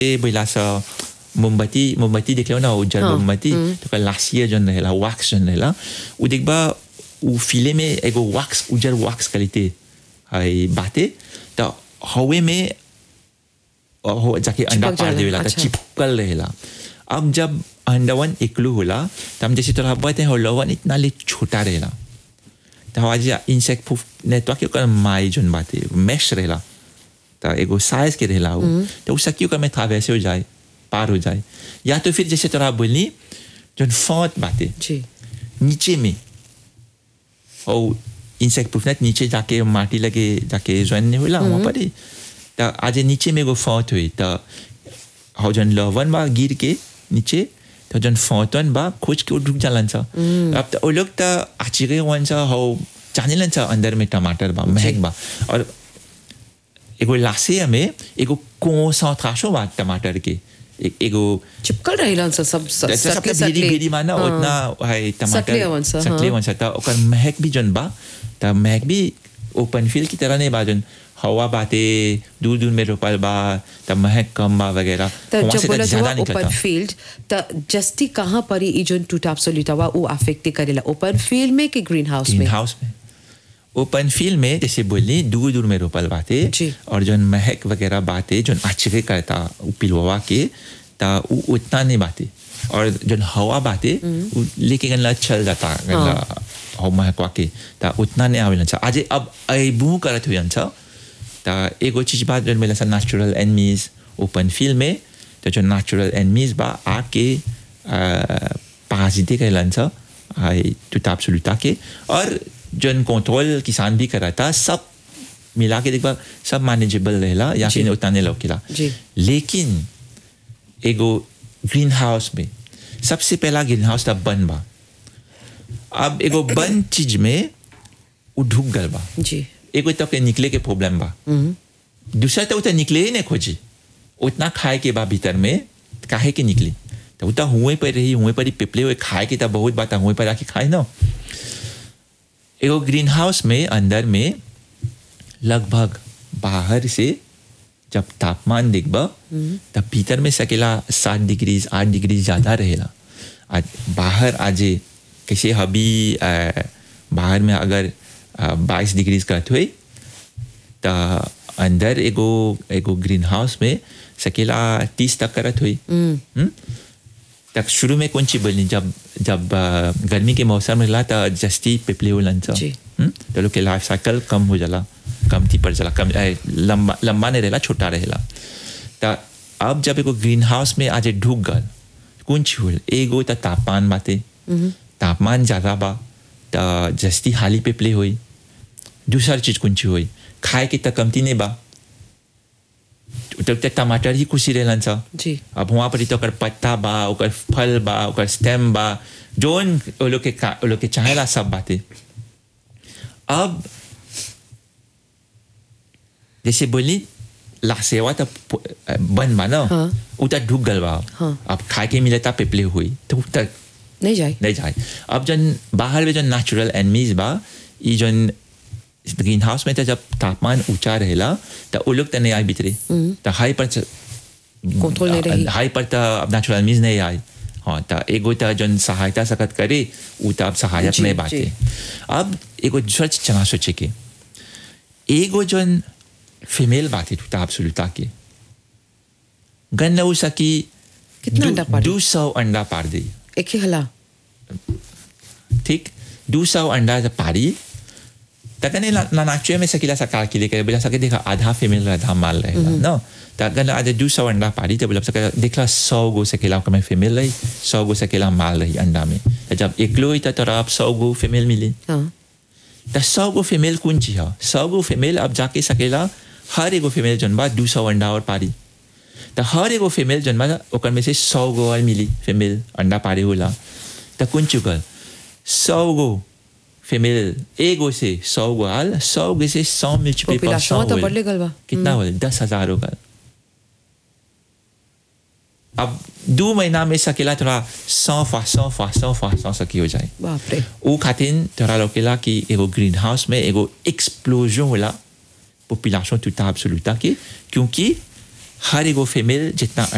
बोला सा मोमबत्ती देख लो ना उज्जर मोमबत्ती तो का लासिया जन रहेला वैक्स जन रहेला उ देखबा उ फिले में एगो वैक्स उज्जर वैक्स क्वालिटी है बाते तो हवे में हो जाके अंडा पार देवेला तो चिपकल रहेला अब जब अंडावन एकलू होला तो हम जैसे तोरा बात है होलवन इतना ले छोटा रहेला तो आज इंसेक्ट प्रूफ नेटवर्क के माई जन बाते मैश रहेला तो एगो साइज के रहेला तो उसका क्यों में था वैसे हो जाए पार हो जाए या तो फिर जैसे तोरा बोलनी जो फौत बातें नीचे में और इंसेक्ट प्रूफ नेट नीचे जाके माटी लगे जाके ज्वाइन नहीं होला वहाँ पर ही तो आज नीचे में एगो फौत हुई तो हो जन लवन बा गिर के नीचे तो जन फौतन बा खोज के ढुक जालन सा अब तो वो लोग तो आचिगे वन सा हो जाने लन सा अंदर में टमाटर बा महक बा और एगो लासे में एगो कंसंट्रेशन बा टमाटर के एगो चिपकल रहेला सब बीड़ी माना उतना है टमाटर सकले वन सा तो ओकर महक भी जन बा तो महक भी ओपन फील्ड की तरह नहीं बा जन हवा बाते दूर दूर में रोपल बा तब महक कम बा वगैरह वहाँ से तो ज़्यादा निकलता ओपन फील्ड तो जस्ती कहाँ पर ही जो टूट एब्सोल्यूट हुआ वो अफेक्ट करेला ओपन फील्ड में कि ग्रीन हाउस में ओपन फील्ड में जैसे बोली दूर दूर में रोपल बाते और जो महक वगैरह बाते जो आश्चर्य करता पिलवा के ता उतना नहीं बाते और जो हवा बाते लेके गनला चल जाता गनला हो महकवा के ता उतना नहीं आवेला आज अब अबू करत हुई अंसा ता एगो चीज बात जो मिला सा नेचुरल एनिमीज ओपन फील्ड में तो जो नेचुरल एनिमीज बा आके पाजिते कहलन सा आई टूट एब्सोल्यूट के और जन कंट्रोल किसान भी कराता सब मिला के देखबा सब मैनेजेबल रहेला या फिर उतना नहीं लौकेला लेकिन एगो ग्रीन हाउस में सबसे पहला ग्रीन हाउस था बन बा अब एगो बन चीज में वो ढुक गल बा एगो तक निकले के प्रॉब्लम बा दूसरा तो उतना निकले ही नहीं खोजी उतना खाए के बा भीतर में काहे के निकली तो उतना हुए पर रही हुए पर ही पिपले हुए खाए के तो बहुत बात हुए पर आके खाए ना एगो ग्रीन हाउस में अंदर में लगभग बाहर से जब तापमान देखबा तब भीतर में सकेला 7 डिग्री 8 डिग्री ज़्यादा रहेला आज बाहर आज कैसे अभी बाहर में अगर 22 डिग्री करते हुए तो अंदर एगो ग्रीन हाउस में सकेला 30 तक करत हुई तक शुरू में कौन चीज बोलनी जब गर्मी के मौसम में ला तो जस्ती पिपले हो लंचा तो लोग के लाइफ साइकिल कम हो जाला कम थी पड़ जाला कम लंबा नहीं रहेला छोटा रहेला तो अब जब एगो ग्रीन हाउस में आज ढुक गल कौन चीज हुई एगो तो तापमान बाते तापमान ज़्यादा बा तो जस्ती हाली पिपले हुई दूसरा चीज कौन चीज हुई खाए के तो कमती नहीं बा तो टमाटर ही खुशी रहलन सा अब वहाँ पर तो ओकर पत्ता बा ओकर फल बा ओकर स्टेम बा जोन ओ लोग के चाहेला सब बातें अब जैसे बोली लासेवा तो बन बा ना उता ढुक गल बा अब खाए के मिलता पिपले हुई तो उतर नहीं जाए अब जन बाहर में जो नेचुरल एनिमीज बा ये जन ग्रीन हाउस में तो जब तापमान ऊंचा रहेला तो वो लोग तो नहीं आए भीतरे तो हाई पर कंट्रोल नहीं रही हाई पर तो अब नेचुरल एनिमीज नहीं आए हाँ तो एगो तो जन सहायता सकत करे वो तो अब सहायक नहीं बाते अब एगो सच चना सोचे के एगो जन फीमेल बाते तो आप सुलता के गन न सकी कितना अंडा पार 200 अंडा पार दे एक ही हला ठीक 200 अंडा जब पारी तकने नाचुए में सकीला सकार के लिए बोला सके देखा आधा फीमेल आधा माल रहेगा ना तकन आज 200 अंडा पारी तो बोला सके देखला 100 गो सकेला में फीमेल रही 100 गो सकेला माल रही अंडा में जब एकलो ही तो आप 100 गो फीमेल मिली तो 100 गो फीमेल कौन चीज है 100 गो फीमेल अब जाके सकेला हर एगो फीमेल जनबा 200 अंडा और पारी तो हर एगो फीमेल जनबा ओकर में से 100 गो और मिली फीमेल अंडा पारी होला तो कौन चुकल 100 गो फीमेल एगो से 100 गो आल 100 गो से 100 मल्टीप्लाई तो बढ़ले गल बा कितना होल 10,000 हो गल अब 2 महीना में सकेला थोड़ा 100 सकी हो जाए बाप रे वो खातिर थोड़ा लोकेला कि एगो ग्रीन हाउस में एगो एक्सप्लोजन होला पॉपुलेशन टूटा एब्सोल्यूटा की क्योंकि हर एगो फीमेल जितना